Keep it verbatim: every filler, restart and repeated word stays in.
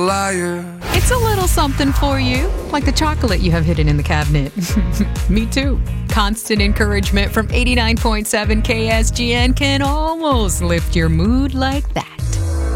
Liar. It's a little something for you, like the chocolate you have hidden in the cabinet. Me too. Constant encouragement from eighty-nine point seven K S G N can almost lift your mood like that.